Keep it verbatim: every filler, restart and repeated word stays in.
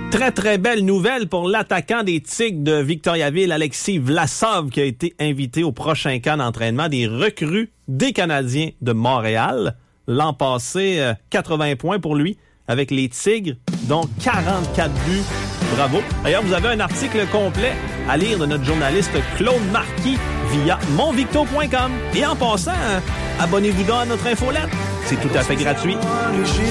Très, très belle nouvelle pour l'attaquant des Tigres de Victoriaville, Alexis Vlasov, qui a été invité au prochain camp d'entraînement des recrues des Canadiens de Montréal. L'an passé, quatre-vingts points pour lui avec les Tigres, dont quarante-quatre buts. Bravo. D'ailleurs, vous avez un article complet à lire de notre journaliste Claude Marquis via mon victo point com. Et en passant, abonnez-vous donc à notre infolette. C'est tout à fait gratuit.